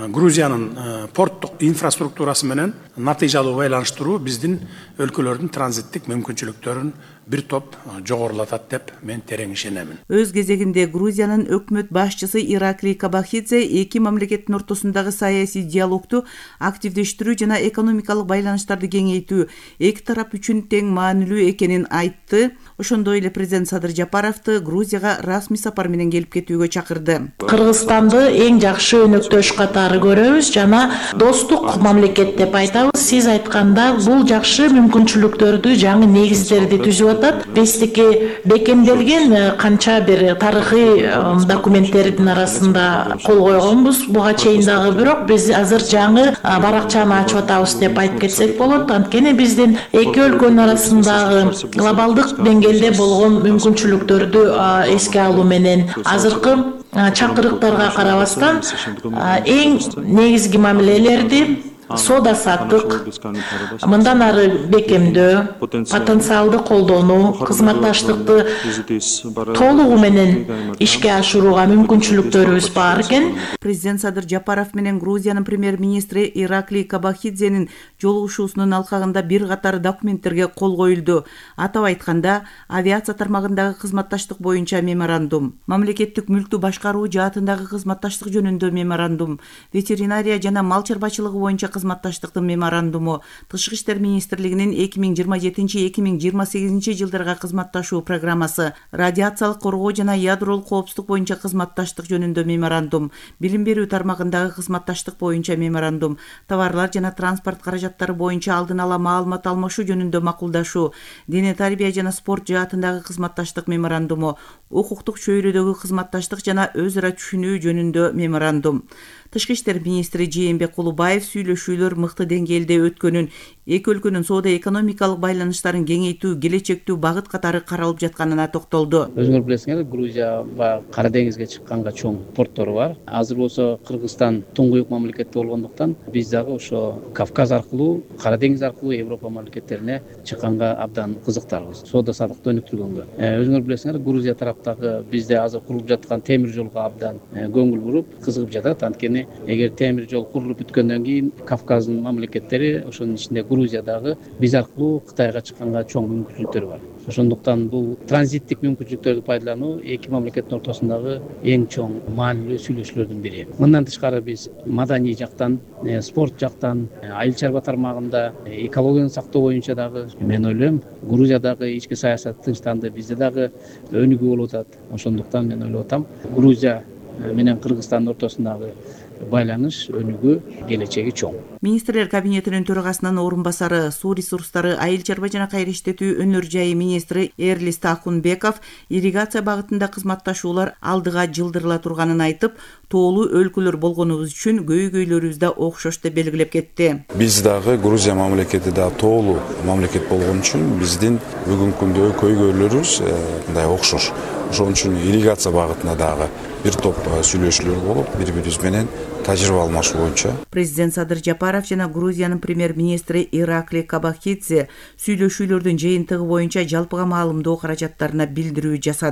S11: Грузиянын порттук инфраструктурасы менен натыйжалуу байланыштыруу биздин өлкөлөрдүн транзиттик мүмкүнчүлүктөрүн бир топ жогорулатат деп мен терең ишенемин.
S10: Өз кезегинде Грузиянын өкмөт башчысы Иракли Кабахидзе эки мамлекеттин ортосундагы саясий диалогду активдештирүү жана экономикалык байланыштарды кеңейтүү эки тарап үчүн тең маанилүү экенин айтты. Ошондой эле президент Садыр Жапаровду Грузияга расмий сапар менен келип кетүүгө чакырды.
S16: Кыргызстанды эң жакшы өнөктөш катары көрөбүз жана достук мамлекет деп айтабыз. Сиз айтканда бул жакшы мүмкүнчүлүктөрдү, жаңы негиздерди түзүп атат. Биздики бекемделген канча бир тарыхый документтердин арасында кол койгонбуз. Буга чейин дагы бирок биз азыр жаңы баракчаны ачып атабыз деп айтып кетсек болот. Анткени биздин эки өлкөнүн арасындагы глобалдык деңгээлде болгон мүмкүнчүлүктөрдү эске алуу менен азыркы чакырыктарга карабастан эң негизги мамилелерди соода саттык, мындан ары бекемдөө, потенциалды колдонуу, кызматташтыкты толугу менен ишке ашырууга мүмкүнчүлүктөрүбүз бар экен.
S10: Президент Садыр Жапаров менен Грузиянын премьер-министри Иракли Кабахидзенин жолугушуусунун алкагында бир катар документтерге кол коюлду. Атап айтканда, авиация тармагындагы кызматташтык боюнча меморандум, мамлекеттик мүлктү башкаруу жаатындагы кызматташтык жөнүндө меморандум, ветеринария жана мал чарбачылыгы боюнча кызматташтыктын меморандуму, Тышкы иштер министрлигинин эки миң жыйырма жетинчи эки миң жыйырма сегизинчи жылдарга кызматташуу программасы, радиациялык коргоо жана ядролук коопсуздук боюнча кызматташтык жөнүндө меморандум, билим берүү тармагындагы кызматташтык боюнча меморандум, товарлар жана транспорт каражаттары боюнча алдын ала маалымат алмашуу жөнүндө макулдашуу, дене тарбия жана спорт жаатындагы кызматташтык меморандуму, укуктук чөйрөдөгү кызматташтык жана өз ара түшүнүү жөнүндө меморандум. Тышкы иштер министри Жээнбек Кулубаев сүйлөшүүлөр мыкты деңгээлде өткөнүн, эки өлкөнүн соода экономикалык байланыштарын кеңейтүү келечектүү багыт катары каралып жатканына токтолду.
S8: Өзүңөр билесиңер, Грузия баягы Кара деңизге чыкканга чоң порттору бар. Азыр болсо Кыргызстан туңгуюк мамлекет болгондуктан биз дагы ошо Кавказ аркылуу, Кара деңиз аркылуу Европа мамлекеттерине чыкканга абдан кызыктарбыз. Соода саттыкты өнүктүргөнгө. Өзүңөр билесиңер, Грузия тараптагы бизде азыр курулуп жаткан темир жолго абдан көңүл буруп, кызыгып жатат. Анткени эгер темир жол курулуп бүткөндөн кийин Кавказдын мамлекеттери, ошонун ичинде Грузиядагы биз аркылуу Кытайга чыкканга чоң мүмкүнчүлүктөр бар. Ошондуктан бул транзиттик мүмкүнчүлүктөрдү пайдалануу эки мамлекеттин ортосундагы эң чоң маанилүү сүйлөшүүлөрдүн бири. Мындан тышкары биз маданий жактан, спорт жактан, айыл чарба тармагында, экологияны сактоо боюнча дагы мен ойлойм, Грузиядагы ички саясат тынчтанды, бизде дагы өнүгүү болуп атат. Ошондуктан мен ойлоп атам, Грузия менен Кыргызстандын ортосундагы байланыш, өнүгүү келечеги чоң.
S10: Министрлер кабинетинин төрагасынын орун басары, суу ресурстары, айыл чарба жана кайра иштетүү өнөр жайы министри Эрлис Тахунбеков ирригация багытында кызматташуулар алдыга жылдырыла турганын айтып, тоолуу өлкөлөр болгонубуз үчүн көйгөйлөрүбүз да окшош деп белгилеп кетти.
S17: Биз дагы Грузия мамлекети да тоолуу мамлекет болгон үчүн биздин бүгүнкү күндө көйгөйлөрүбүз мындай окшош. Ошон үчүн ирригация багытында дагы бир топ сүйлөшүүлөр болуп, бири-бирибиз менен тажрыйба алмашуу боюнча.
S10: Президент Садыр Жапаров жана Грузиянын премьер-министри Иракли Кабахидзе сүйлөшүүлөрдүн жыйынтыгы боюнча жалпыга маалымдоо каражаттарына билдирүү жасады.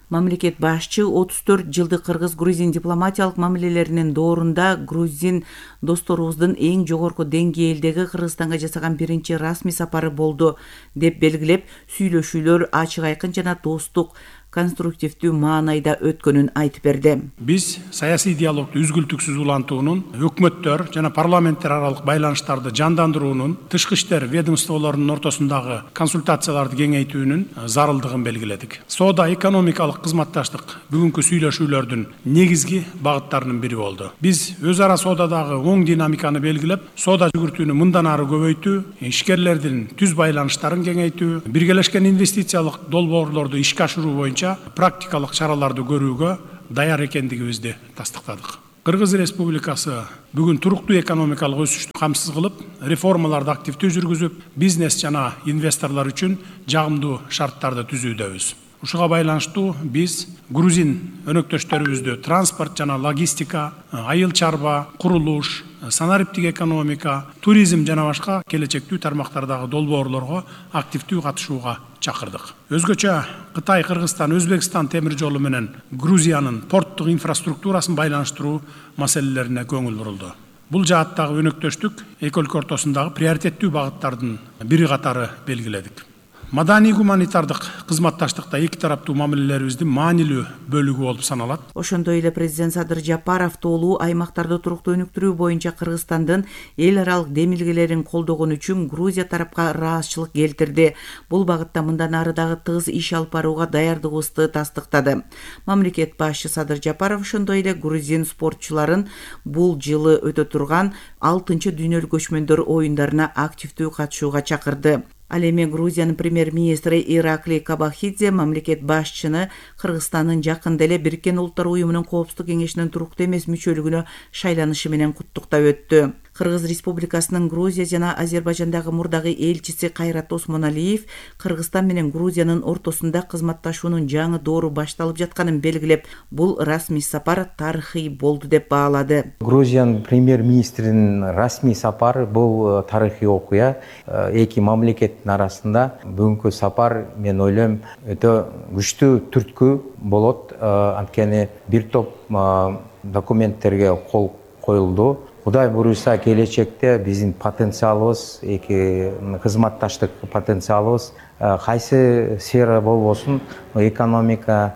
S10: Мамлекет башчы отуз төрт жылдык кыргыз-грузин дипломатиялык мамилелеринин доорунда грузин досторубуздун эң жогорку деңгээлдеги Кыргызстанга жасаган биринчи расмий сапары болду деп белгилеп, сүйлөшүүлөр ачык айкын жана достук конструктивдүү маанайда өткөнүн айтып берди.
S11: Биз саясий диалогду үзгүлтүксүз улантуунун, өкмөттөр жана парламенттер аралык байланыштарды жандандыруунун, тышкы иштер ведомстволорунун ортосундагы консультацияларды кеңейтүүнүн зарылдыгын белгиледик. Соода экономикалык кызматташтык бүгүнкү сүйлөшүүлөрдүн негизги багыттарынын бири болду. Биз өз ара соодадагы оң динамиканы белгилеп, соода жүгүртүүнү мындан ары көбөйтүү, ишкерлердин түз байланыштарын кеңейтүү, биргелешкен инвестициялык долбоорлорду ишке ашыруу боюнча практикалык чараларды көрүүгө даяр экендигибизди тастыктадык. Кыргыз Республикасы бүгүн туруктуу экономикалык өсүштү камсыз кылып, реформаларды активдүү жүргүзүп, бизнес жана инвесторлор үчүн жагымдуу шарттарды түзүүдөбүз. Ушуга байланыштуу биз грузин өнөктөштөрүбүздү транспорт жана логистика, айыл чарба, курулуш, санариптик экономика, туризм жана башка келечектүү тармактардагы долбоорлорго активдүү катышууга чакырдык. Өзгөчө Кытай, Кыргызстан, Өзбекстан темир жолу менен Грузиянын порттук инфраструктурасын байланыштыруу маселелерине көңүл бурулду. Бул жааттагы өнөктөштүк эки өлкө ортосундагы приоритеттүү багыттардын бири катары белгиледик. Маданий гуманитардык кызматташтыкта эки тараптуу мамилелерибиздин маанилүү бөлүгү болуп саналат.
S10: Ошондой эле президент Садыр Жапаров тоолуу аймактарды туруктуу өнүктүрүү боюнча Кыргызстандын эл аралык демилгелерин колдогон үчүн Грузия тарапка ыраазычылык келтирди. Бул багытта мындан ары дагы тыгыз иш алып барууга даярдыгыбызды тастыктады. Мамлекет башчы Садыр Жапаров ошондой эле грузин спортчуларын бул жылы өтө турган алтынчы дүйнөлүк көчмөндөр оюндарына активдүү катышууга чакырды. Ал эми Грузиянын премьер-министри Ираклий Кабахидзе мамлекет башчыны Кыргызстандын жакында эле Бириккен Улуттар уюмунун коопсуздук кеңешинин туруктуу эмес мүчөлүгүнө шайланышы менен куттуктап өттү. Кыргыз Республикасынын Грузия жана Азербайжандагы мурдагы элчиси Кайрат Осмоналиев Кыргызстан менен Грузиянын ортосунда кызматташуунун жаңы доору башталып жатканын белгилеп, бул расмий сапар тарыхый болду деп баалады.
S18: Грузиянын премьер-министринин расмий сапары бул тарыхый окуя. Эки мамлекеттин арасында бүгүнкү сапар, мен ойлойм, өтө күчтүү түрткү болот. Анткени бир топ документтерге кол коюлду. Кудай буюрса, келечекте биздин потенциалыбыз, эки кызматташтык потенциалыбыз кайсы сфера болбосун, экономика,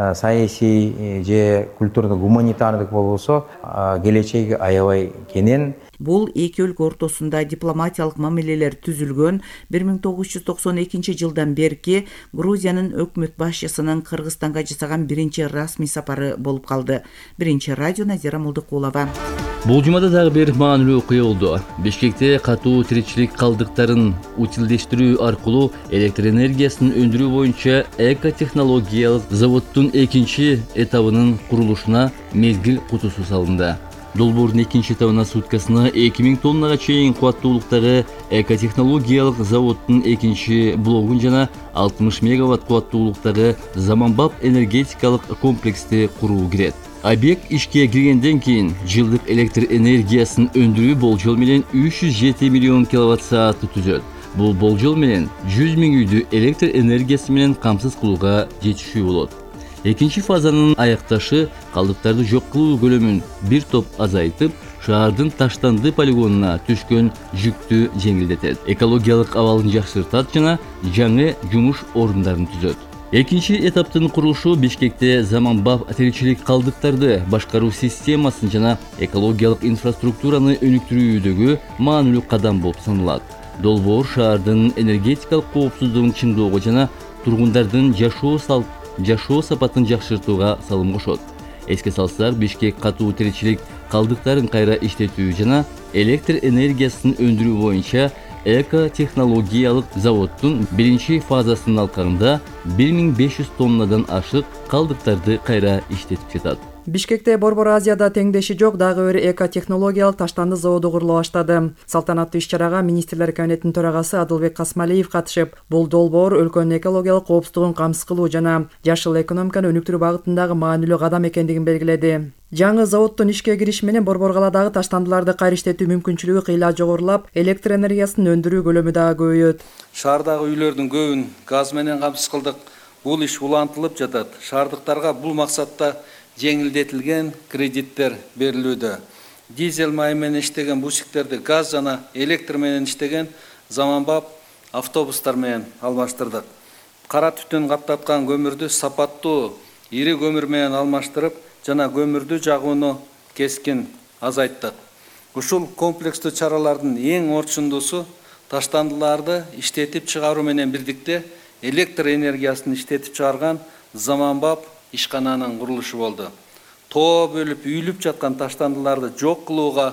S18: саясий же культурдук, гуманитардык болбосо, келечеги аябай кенен.
S10: Бул эки өлкө ортосунда дипломатиялык мамилелер түзүлгөн бир миң тогуз жүз токсон экинчи жылдан берки Грузиянын өкмөт башчысынын Кыргызстанга жасаган биринчи расмий сапары болуп калды. Биринчи радио Назира Молдукулова.
S6: Бул жумада дагы бир маанилүү окуя болду. Бишкекте катуу тиричилик калдыктарын утилдештирүү аркылуу электр энергиясын өндүрүү боюнча экотехнологиялык заводдун экинчи этабынын курулушуна мезгил кутусу салынды. Долбоордун экинчи этабына суткасына эки миң тоннага чейин кубаттуулуктагы экотехнологиялык заводдун экинчи блогун жана алтымыш мегаватт кубаттуулуктагы заманбап энергетикалык комплексти куруу кирет. Объект ишке киргенден кийин жылдык электр энергиясын өндүрүү болжол менен үч жүз жети миллион киловатт саатты түзөт. Бул болжол менен жүз миң үйдү электр энергиясы менен камсыз кылууга жетишүү болот. Экинчи фазанын аякташы калдыктарды жок кылуу көлөмүн бир топ азайтып, шаардын таштанды полигонуна түшкөн жүктү жеңилдетет, экологиялык абалын жакшыртат жана жаңы жумуш орундарын түзөт. Экинчи этаптын курулушу Бишкекте заманбап тиричилик калдыктарды башкаруу системасын жана экологиялык инфраструктураны өнүктүрүүдөгү маанилүү кадам болуп саналат. Долбоор шаардын энергетикалык коопсуздугун чыңдоого жана тургундардын жашоо салт жашоо сапатын жакшыртууга салым кошот. Эске салсак, Бишкек катуу тиричилик калдыктарын кайра иштетүү жана электр энергиясын өндүрүү боюнча экотехнологиялык заводдун биринчи фазасынын алкагында бир миң беш жүз тоннадан ашык калдыктарды кайра иштетип жатат.
S19: Бишкекте Борбор Азияда теңдеши жок дагы бир экотехнологиялык таштанды заводу курулуп баштады. Салтанаттуу иш-чарага министрлер кабинетинин төрагасы Адылбек Касмалиев катышып, бул долбоор өлкөнүн экологиялык коопсуздугун камсыз кылуу жана жашыл экономиканы өнүктүрүү багытындагы маанилүү кадам экендигин белгиледи. Жаңы заводдун ишке кириши менен Борбор калаадагы таштандыларды кайра иштетүү мүмкүнчүлүгү кыйла жогорулап, электр энергиясын өндүрүү көлөмү дагы көбөйөт.
S9: Шаардагы үйлөрдүн көбүн газ менен камсыз кылдык. бул иш улантылып жатат. Шаардыктарга бул максатта жеңилдетилген кредиттер берилүүдө. Дизель май менен иштеген бусиктерди газ жана электр менен иштеген заманбап автобустар менен алмаштырдык. Кара түтүн каптаткан көмүрдү сапаттуу ири көмүр менен алмаштырып, жана көмүрдү жагууну кескин азайттык. Ушул комплекстүү чаралардын эң орчундуусу таштандыларды иштетип чыгаруу менен бирдикте электр энергиясын иштетип чыгарган заманбап ишкананын курулушу болду. Тоо бөлүп үйүлүп жаткан таштандыларды жок кылууга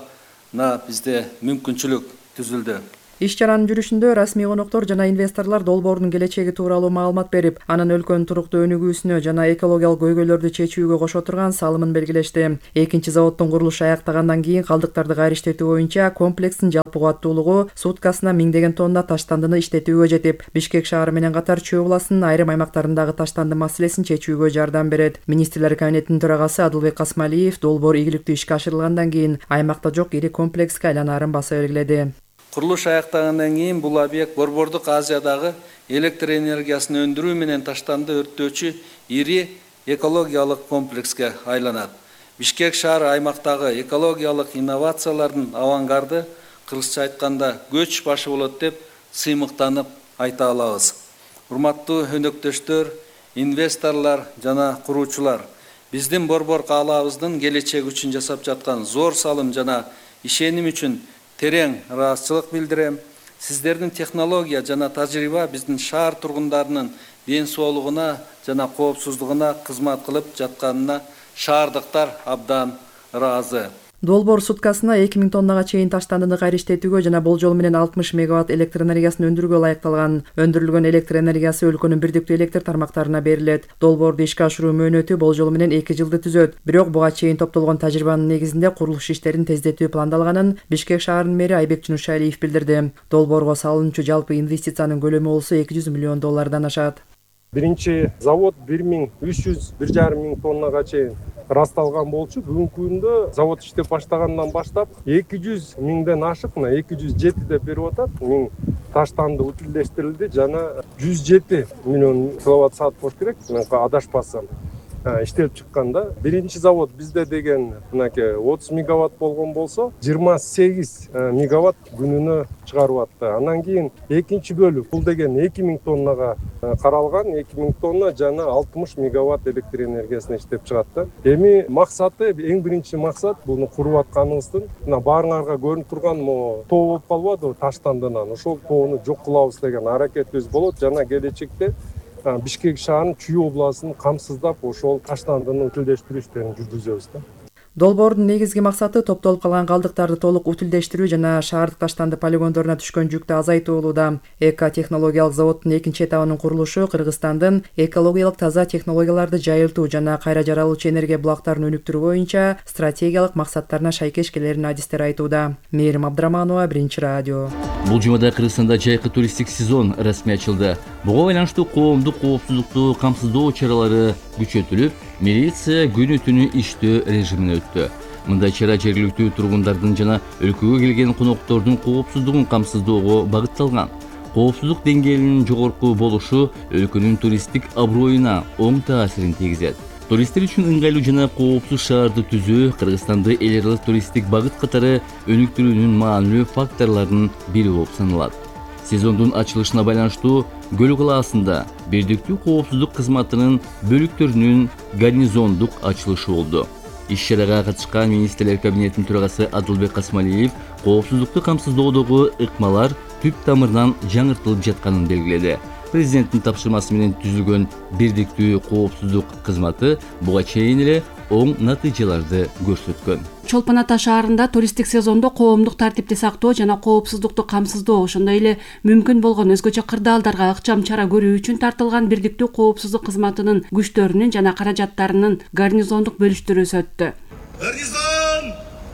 S9: бизде мүмкүнчүлүк түзүлдү.
S19: Иш чаранын жүрүшүндө расмий коноктор жана инвесторлор долбоордун келечеги тууралуу маалымат берип, анын өлкөнүн туруктуу өнүгүүсүнө жана экологиялык көйгөйлөрдү чечүүгө кошо турган салымын белгилешти. Экинчи заводдун курулушу аяктагандан кийин калдыктарды кайра иштетүү боюнча комплекстин жалпы кубаттуулугу суткасына миңдеген тонна таштандыны иштетүүгө жетип, Бишкек шаары менен катар Чүй областынын айрым аймактарындагы таштанды маселесин чечүүгө жардам берет. Министрлер кабинетинин төрагасы Адылбек Касмалиев долбоор ийгиликтүү ишке ашырылгандан кийин аймакта жок ири комплекске айланаарын баса белгиледи.
S9: Курулуш аяктагандан кийин бул объект Борбордук Азиядагы электр энергиясын өндүрүү менен таштанды өрттөөчү ири экологиялык комплекске айланат. Бишкек шаары аймактагы экологиялык инновациялардын авангарды, кыргызча айтканда көч башы болот деп сыймыктанып айта алабыз. Урматтуу өнөктөштөр, инвесторлор жана куруучулар, биздин борбор каалаабыздын келечеги үчүн жасап жаткан зор салым жана ишеним үчүн терең ыраазычылык билдирем. Сиздердин технология жана тажрыйба биздин шаар тургундарынын ден соолугуна жана коопсуздугуна кызмат кылып жатканына шаардыктар абдан ыраазы.
S19: Долбоор суткасына эки миң тоннага чейин таштандыны кайра иштетүүгө жана болжол менен алтымыш мегаватт электр энергиясын өндүрүүгө ылайыкталган. Өндүрүлгөн электр энергиясы өлкөнүн бирдиктүү электр тармактарына берилет. Долбоорду ишке ашыруу мөөнөтү болжол менен эки жылды түзөт. Бирок буга чейин топтолгон тажрыйбанын негизинде курулуш иштерин тездетүү пландалганын Бишкек шаарынын мэри Айбек Жунушалиев билдирди. Долбоорго салынчу жалпы инвестициянын көлөмү болсо эки жүз миллион доллардан ашат.
S20: Биринчи завод бир миң үч жүз бир жарым миң тоннага чейин расталган болчу. Бүгүнкү күндө завод иштеп баштагандан баштап эки жүз миңден ашык, мына эки жүз жети деп берип атат. Миң таштанды утилдештирилди жана жүз жети миллион киловатт саат болуш керек. Мен адашпасам. Иштелип чыкканда биринчи завод бизде деген мынакей отуз мегаватт болгон болсо жыйырма сегиз мегаватт күнүнө чыгарып атты. Андан кийин экинчи бөлүк бул деген эки миң тоннага каралган, эки миң тонна жана алтымыш мегаватт электр энергиясын иштеп чыгат. Эми максаты, эң биринчи максат буну куруп атканыбыздын мына баарыңарга көрүнүп турган тоо болуп калбадыбы таштандынан. Ошол тоону жок кылабыз деген аракетибиз болот жана келечекте Бишкек шаарынын Чүй областын камсыздап ошол таштандыны утилдештирүү иштерин жүргүзөбүз да.
S19: Долбоордун негизги максаты топтолуп калган калдыктарды толук утилдештирүү жана шаардык таштанды полигондоруна түшкөн жүктү азайтуу болууда. Эко-технологиялык заводдун экинчи этабынын курулушу Кыргызстандын экологиялык таза технологияларды жайылтуу жана кайра жаралуучу энергия булактарын өнүктүрүү боюнча стратегиялык максаттарына шайкеш келерин адистер айтууда. Мээрим Абдыраманова, Биринчи радио.
S6: Бул жумада Кыргызстанда жайкы туристтик сезон расмий ачылды. Буга байланыштуу коомдук коопсуздукту камсыздоо чаралары күчөтүлүп, милиция күнү түнү иштөө режимине өттү. Мындай чара жергиликтүү тургундардын жана өлкөгө келген коноктордун коопсуздугун камсыздоого багытталган. Коопсуздук деңгээлинин жогорку болушу өлкөнүн туристтик аброюна оң таасирин тийгизет. Туристтер үчүн ыңгайлуу жана коопсуз шаарды түзүү Кыргызстанды эл аралык туристтик багыт катары өнүктүрүүнүн маанилүү факторлорунун бири болуп саналат. Сезондун ачылышына байланыштуу Көл калаасында бирдиктүү коопсуздук кызматынын бөлүктөрүнүн гарнизондук ачылышы болду. Иш-чарага катышкан министрлер кабинетинин төрагасы Адылбек Касмалиев коопсуздукту камсыздоодогу ыкмалар түп тамырынан жаңыртылып жатканын белгиледи. Президенттин тапшырмасы менен түзүлгөн бирдиктүү коопсуздук кызматы буга чейин эле оң натыйжаларды көрсөткөн.
S21: Чолпон Ата шаарында туристтик сезондо коомдук тартипти сактоо жана коопсуздукту камсыздоо, ошондой эле мүмкүн болгон өзгөчө кырдаалдарга ыкчам чара көрүү үчүн тартылган бирдиктүү коопсуздук кызматынын күчтөрүнүн жана каражаттарынын гарнизондук бөлүштүрүүсү өттү.
S22: Гарнизон!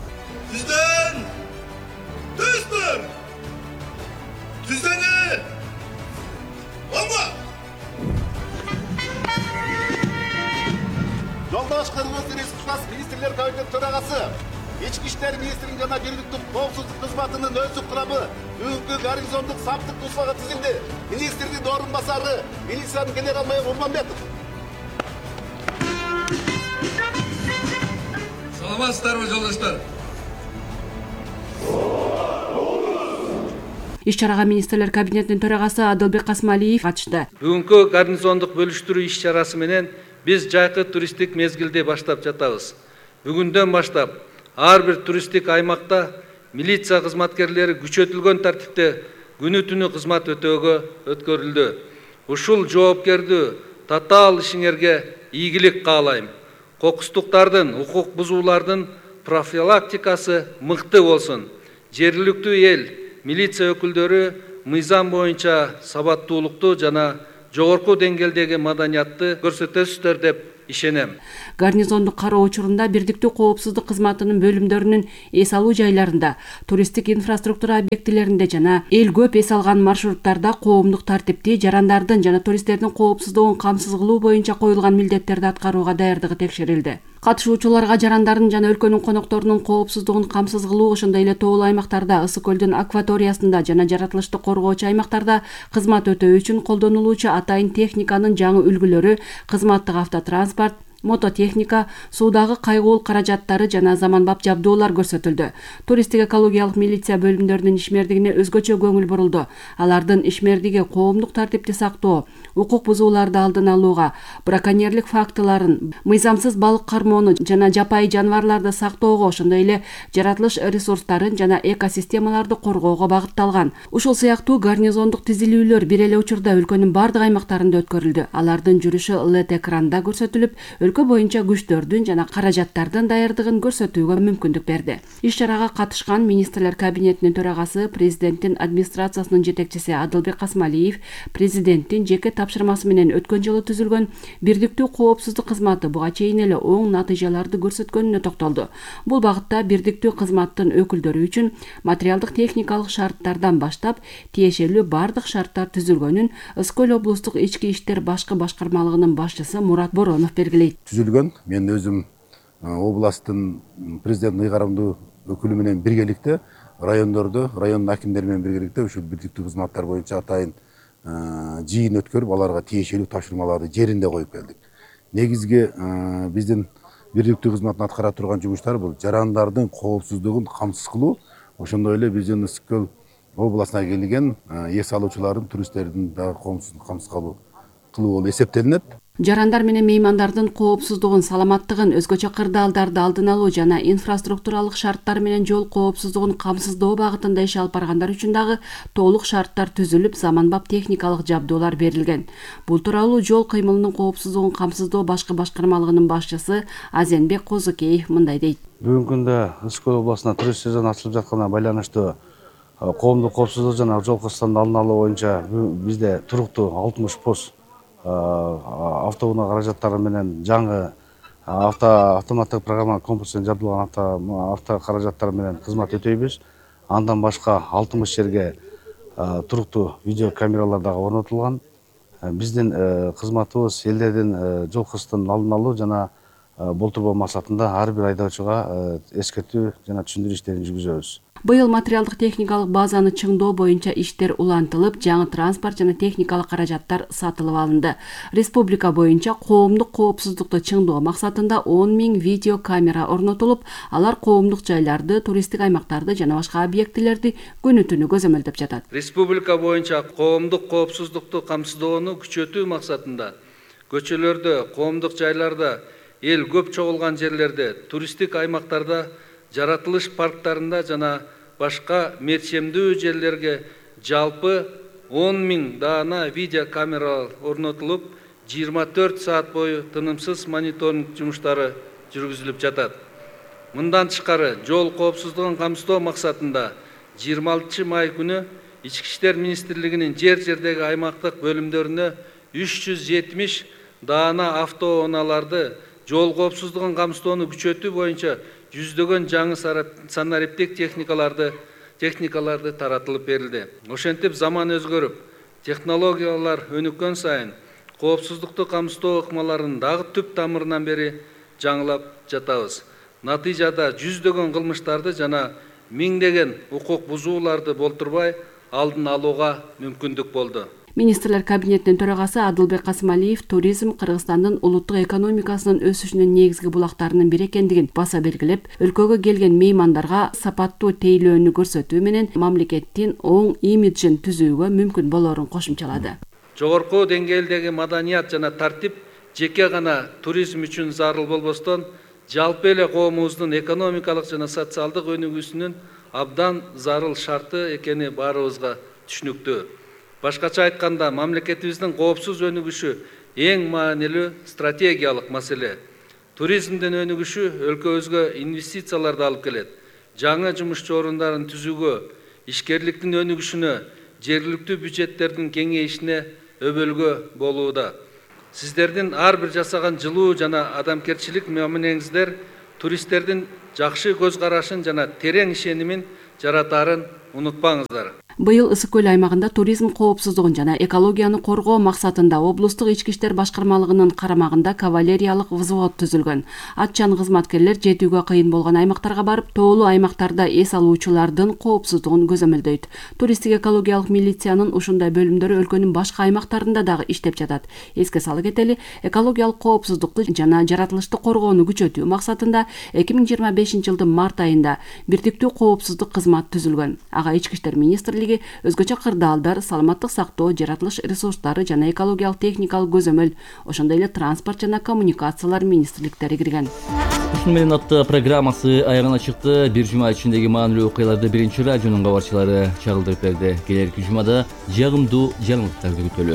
S22: Түздөн! Түздөн! Түздөнү! Олма! Жолдош Кыргыз Республикасы министрлер кабинет төрагасы
S1: Ички иштер министринин жана бирдиктүү коопсуздук кызматынын өзү курамы бүгүнкү гарнизондук саптык нускага тизилди. Министрдин орун басары милициянын генерал-майор Урманбетов.
S22: Саламатсыздарбы жолдоштор?
S21: Иш-чарага министрлер кабинетинин төрагасы Адылбек Касмалиев катышты.
S9: Бүгүнкү гарнизондук бөлүштүрүү иш-чарасы менен биз жайкы туристтик мезгилди баштап жатабыз. Бүгүндөн баштап ар бир туристтик аймакта милиция кызматкерлери күчөтүлгөн тартипте күнү түнү кызмат өтөөгө өткөрүлдү. Ушул жоопкердүү татаал ишиңерге ийгилик каалайм. Кокустуктардын, укук бузуулардын профилактикасы мыкты болсун. Жергиликтүү эл, милиция өкүлдөрү мыйзам боюнча сабаттуулукту жана жогорку деңгээлдеги маданиятты көрсөтөсүздөр деп ишенем.
S21: Гарнизондук кароо учурунда бирдиктүү коопсуздук кызматынын бөлүмдөрүнүн эс алуу жайларында, туристтик инфраструктура объектилеринде жана эл көп эс алган маршруттарда коомдук тартипти, жарандардын жана туристтердин коопсуздугун камсыз кылуу боюнча коюлган милдеттерди аткарууга даярдыгы текшерилди. Катышуучуларга жарандардын жана өлкөнүн конокторунун коопсуздугун камсыз кылуу, ошондой эле тоолуу аймактарда, ысык көлдүн акваториясында жана жаратылышты коргоочу аймактарда кызмат өтөө үчүн колдонулуучу атайын техниканын жаңы үлгүлөрү, кызматтык автотранспорт, мототехника, суудагы кайгуул каражаттары жана заманбап жабдуулар көрсөтүлдү. Туристтик экологиялык милиция бөлүмдөрүнүн ишмердигине өзгөчө көңүл бурулду. Алардын ишмердиги коомдук тартипти сактоо, укук бузууларды алдын алууга, браконьерлик фактыларын, мыйзамсыз балык кармоону жана жапайы жаныбарларды сактоого, ошондой эле жаратылыш ресурстарын жана экосистемаларды коргоого багытталган. Ушул сыяктуу гарнизондук тизилүүлөр бир эле учурда өлкөнүн бардык аймактарында өткөрүлдү. Алардын жүрүшү эл и ди экранда көрсөтүлүп, өлкө боюнча күчтөрдүн жана каражаттардын даярдыгын көрсөтүүгө мүмкүндүк берди. Иш-чарага катышкан министрлер кабинетинин төрагасы, президенттин администрациясынын жетекчиси Адылбек Касмалиев президенттин жеке тапшырмасы менен өткөн жылы түзүлгөн бирдиктүү коопсуздук кызматы буга чейин эле оң натыйжаларды көрсөткөнүнө токтолду. Бул багытта бирдиктүү кызматтын өкүлдөрү үчүн материалдык техникалык шарттардан баштап тиешелүү бардык шарттар түзүлгөнүн Ысык көл облустук ички иштер башкы башкармалыгынын башчысы Мурат Боронов бергилейт.
S2: Түзүлгөн. Мен өзүм областтын президент ыйгарымдуу өкүлү менен биргеликте райондордо, райондун акимдери менен биргеликте ушул бирдиктүү кызматтар боюнча атайын жыйын өткөрүп, аларга тиешелүү тапшырмаларды жеринде коюп келдик. Негизги биздин бирдиктүү кызматтын аткара турган жумуштары бул жарандардын коопсуздугун камсыз кылуу, ошондой эле биздин Ысык көл областына келген эс алуучулардын, туристтердин дагы коопсуздугун камсыз кылуу болуп эсептелинет.
S21: Жарандар менен меймандардын коопсуздугун, саламаттыгын, өзгөчө кырдаалдарды алдын алуу жана инфраструктуралык шарттар менен жол коопсуздугун камсыздоо багытында иш алып баргандар үчүн дагы толук шарттар түзүлүп, заманбап техникалык жабдуулар берилген. Бул тууралуу жол кыймылынын коопсуздугун камсыздоо башкы башкармалыгынын башчысы Азенбек Козукеев мындай дейт.
S23: Бүгүнкү күндө Ысык көл областына турист сезон ачылып жатканына байланыштуу коомдук коопсуздук жана жол кырсыктарын алдын алуу боюнча бизде туруктуу алтымыш пост автоунаа каражаттары менен жаңы автоматтык программа комплекстен жабдылган авто каражаттары менен кызмат өтөйбүз. Андан башка алтымыш жерге туруктуу видео камералар дагы орнотулган. Биздин кызматыбыз элдердин жол кырсыктын алдын алуу жана болтурбоо максатында ар бир айдоочуга эскертүү жана түшүндүрүү иштерин жүргүзөбүз.
S21: Быйыл материалдык техникалык базаны чыңдоо боюнча иштер улантылып, жаңы транспорт жана техникалык каражаттар сатылып алынды. Республика боюнча коомдук коопсуздукту чыңдоо максатында он миң видео камера орнотулуп, алар коомдук жайларды, туристтик аймактарды жана башка объектилерди күнү түнү көзөмөлдөп жатат.
S9: Республика боюнча коомдук коопсуздукту камсыздоону күчөтүү максатында көчөлөрдө, коомдук жайларда, эл көп чогулган жерлерде, туристтик аймактарда, жаратылыш парктарында жана башка мерчемдүү жерлерге жалпы он миң даана видео камера орнотулуп, жыйырма төрт саат бою тынымсыз мониторинг жумуштары жүргүзүлүп жатат. Мындан тышкары жол коопсуздугун камсыздоо максатында жыйырма алтынчы май күнү Ички иштер министрлигинин жер-жердеги аймактык бөлүмдөрүнө үч жүз жетимиш даана автоунааларды жол коопсуздугун камсыздоону күчөтүү боюнча жүздөгөн жаңы санариптик техникаларды техникаларды таратылып берилди. Ошентип заман өзгөрүп, технологиялар өнүккөн сайын коопсуздукту камсыздоо ыкмаларын дагы түп тамырынан бери жаңылап жатабыз. натыйжада жүздөгөн кылмыштарды жана миңдеген укук бузууларды болтурбай алдын алууга мүмкүндүк болду.
S21: Министрлер кабинетинин төрагасы Адылбек Касымалиев туризм Кыргызстандын улуттук экономикасынын өсүшүнүн негизги булактарынын бири экендигин баса белгилеп, өлкөгө келген меймандарга сапаттуу тейлөөнү көрсөтүү менен мамлекеттин оң имиджин түзүүгө мүмкүн болорун кошумчалады.
S9: Жогорку деңгээлдеги маданият жана тартип жеке гана туризм үчүн зарыл болбостон, жалпы эле коомубуздун экономикалык жана социалдык өнүгүүсүнүн абдан зарыл шарты экени баарыбызга түшүнүктүү. Башкача айтканда, мамлекетибиздин коопсуз өнүгүшү эң маанилүү стратегиялык маселе. Туризмдин өнүгүшү өлкөбүзгө инвестицияларды алып келет. Жаңы жумушчу орундарын түзүүгө, ишкерликтин өнүгүшүнө, жергиликтүү бюджеттердин кеңейишине өбөлгө болууда. Сиздердин ар бир жасаган жылуу жана адамгерчилик мамилеңиздер туристтердин жакшы көз карашын жана терең ишенимин жаратарын унутпаңыздар.
S21: Быйыл Ысык көл аймагында туризм коопсуздугун жана экологияны коргоо максатында облустук ички иштер башкармалыгынын карамагында кавалериялык взвод түзүлгөн. Атчан кызматкерлер жетүүгө кыйын болгон аймактарга барып, тоолуу аймактарда эс алуучулардын коопсуздугун көзөмөлдөйт. Туристтик экологиялык милициянын ушундай бөлүмдөрү өлкөнүн башка аймактарында дагы иштеп жатат. Эске сала кетели, экологиялык коопсуздукту жана жаратылышты коргоону күчөтүү максатында эки миң жыйырма бешинчи жылдын март айында бирдиктүү коопсуздук кызмат түзүлгөн. Ага ички иштер министрлиги, өзгөчө кырдаалдар, саламаттык сактоо, жаратылыш ресурстары жана экологиялык техникалык көзөмөл, ошондой эле транспорт жана коммуникациялар министрликтери кирген.
S6: Ушуну менен апта программасы аягына чыкты. Бир жума ичиндеги маанилүү окуяларды биринчи радионун кабарчылары чагылдырып берди. Келерки жумада жагымдуу жаңылыктарды күтөлү.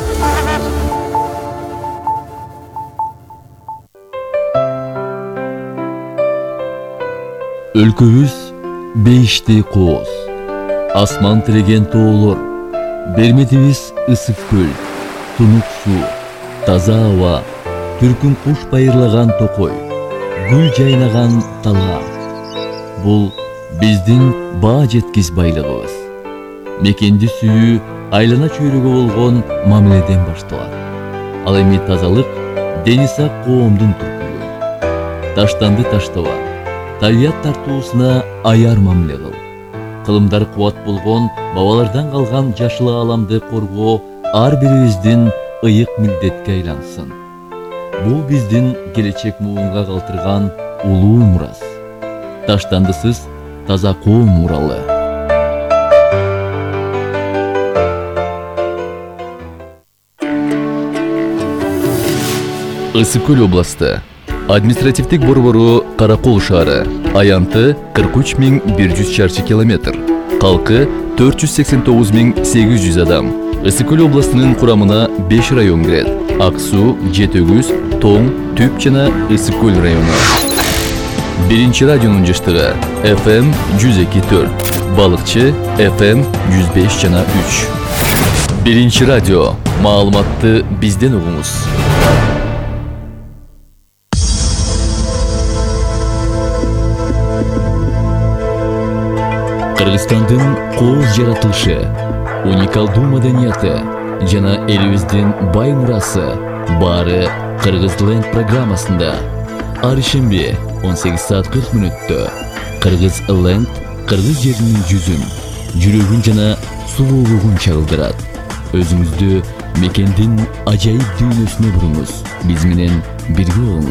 S6: Өлкөбүз бешти кооз, асман тиреген тоолор, берметибиз ысык көл, тунук суу, таза аба, түркүн куш байырлаган токой, гүл жайнаган талга. Бул биздин баа жеткис байлыгыбыз. Мекенди сүйүү айлана чөйрөгө болгон мамиледен башталат. Ал эми тазалык дени сак коомдун түркүлүгү. Таштанды таштаба, табият тартуусуна аяр мамиле кыл. Кылымдар кубат болгон бабалардан калган жашыл ааламды коргоо ар бирибиздин ыйык милдетке айлансын. Бул биздин келечек муунга калтырган улуу мурас. Таштандысыз таза коом муралы. Ысык көл областы. Административдик борбору Каракол шаары. Аянты кырк үч миң бир жүз чарчы километр. Калкы төрт жүз сексен тогуз миң сегиз жүз адам. Ысык көл областынын курамына беш район кирет. Ак суу, Жетөгүз, Тоң, Түп жана Ысык көл району. Биринчи радионун жыштыгы эф эм жүз эки төрт, Балыкчы эф эм жүз беш жана үч. Биринчи радио. Маалыматты бизден угуңуз. Кыргызстандын кооз жаратылышы, уникалдуу маданияты жана элибиздин бай мурасы баары Кыргызленд программасында. Ар ишемби он сегиз саат кырк мүнөттө Кыргызленд кыргыз жеринин жүзүн, жүрөгүн жана сулуулугун чагылдырат. Өзүңүздү мекендин ажайып дүйнөсүнө буруңуз. Биз менен бирге болуңуз.